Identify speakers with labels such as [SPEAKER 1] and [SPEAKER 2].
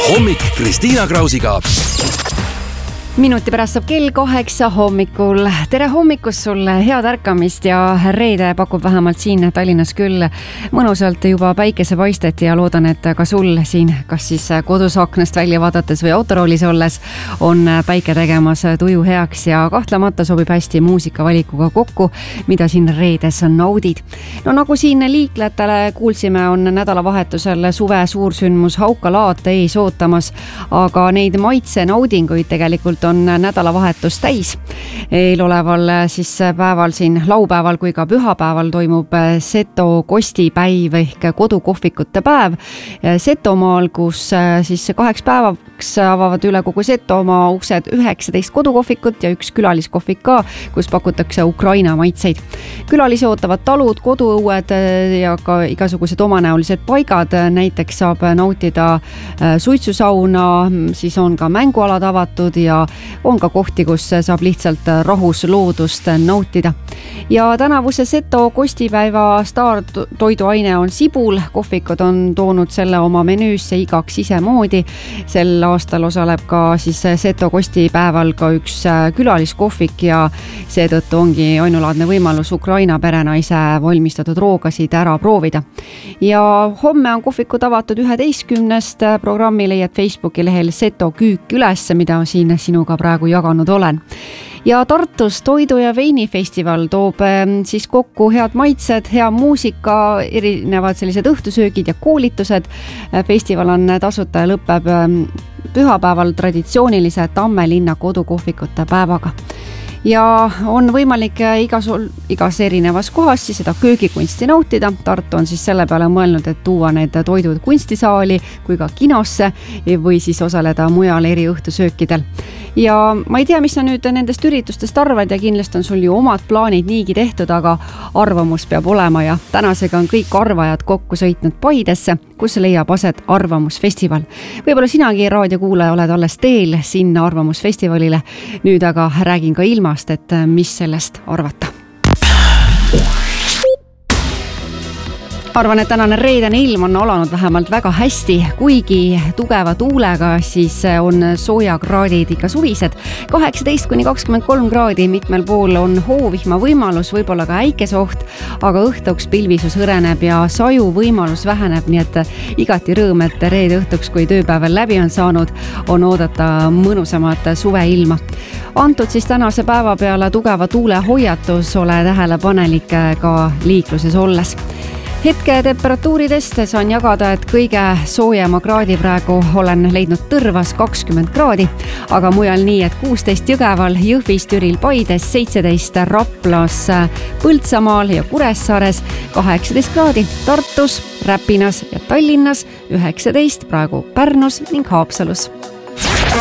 [SPEAKER 1] hommik Kristiina Krausiga.
[SPEAKER 2] Minuti pärast saab kell 8 hommikul. Tere hommikust sulle, head ärkamist ja reede pakub vähemalt siin Tallinnas küll mõnusalt juba päikesepaistet ja loodan, et ka sul siin, kas siis kodus aknast välja vaadates või autoroolis olles on päike tegemas tuju heaks ja kahtlemata sobib hästi muusikavalikuga kokku, mida siin reedes naudid. No nagu siin liiklejatele kuulsime, on nädalavahetusel suve suursündmus Hauka laat ees ootamas, aga neid maitse naudinguid tegelikult on nädalavahetus täis. Eeloleval siis päeval siin laupäeval kui ka pühapäeval toimub Seto kostipäiv ehk kodukohvikute päev Setomaal, kus siis 2 päevaks avavad üle kogu Setomaa uksed 19 kodukohvikut ja 1 külaliskohvik ka, kus pakutakse Ukraina maitseid. Külalisi ootavad talud, koduõued ja ka igasugused omanäolised paigad, näiteks saab nautida suitsusauna, siis on ka mängualad avatud ja on ka kohti, kus saab lihtsalt rahus loodust nautida. Ja tänavuse Seto kostipäeva staartoiduaine on sibul. Kohvikud on toonud selle oma menüüsse igaks isemoodi. Sel aastal osaleb ka siis Seto kostipäeval ka 1 külaliskohvik ja seetõttu ongi ainulaadne võimalus Ukraina perenaise valmistatud roogasid ära proovida. Ja homme on kohvikud avatud 11. Programmi leiad Facebooki lehel Seto küük üles, mida siin sinuga praegu jaganud olen. Ja Tartus toidu- ja veinifestival toob siis kokku head maitsed, hea muusika, erinevad sellised õhtusöögid ja koolitused. Festival on tasuta ja lõpeb pühapäeval traditsioonilise Tammelinna kodukohvikute päevaga. Ja on võimalik igas erinevas kohas siis seda köögikunsti nautida. Tartu on siis selle peale mõelnud, et tuua need toidud kunstisaali kui ka kinosse või siis osaleda mujal eri õhtusöökidel. Ja ma ei tea, mis sa nüüd nendest üritustest arvad ja kindlasti on sul ju omad plaanid niigi tehtud, aga arvamus peab olema ja tänasega on kõik arvajad kokku sõitnud Paidesse, kus leiab aset Arvamusfestival. Võib-olla sinagi raadiokuulaja oled alles teel sinna Arvamusfestivalile. Nüüd aga räägin ka ilmast, et mis sellest arvata. Arvan, et tänane reedene ilm on alanud vähemalt väga hästi, kuigi tugeva tuulega, siis on soojakraadid ikka suvised. 18–23 kraadi, mitmel pool on hoovihma võimalus, võib-olla ka äikesoht, aga õhtuks pilvisus hõreneb ja saju võimalus väheneb, nii et igati rõõm, et reede õhtuks, kui tööpäeval läbi on saanud, on oodata mõnusamat suveilma. Antud siis tänase päeva peale tugeva tuule hoiatus, ole tähelepanelik ka liikluses olles. Hetke temperatuuridest saan jagada, et kõige soojema kraadi praegu olen leidnud Tõrvas 20 kraadi, aga mujal nii, et 16 Jõgeval, Jõhvis, Türil, Paides, 17 Raplas, Põltsamaal ja Kuressaares, 18 kraadi Tartus, Räpinas ja Tallinnas, 19 praegu Pärnus ning Haapsalus.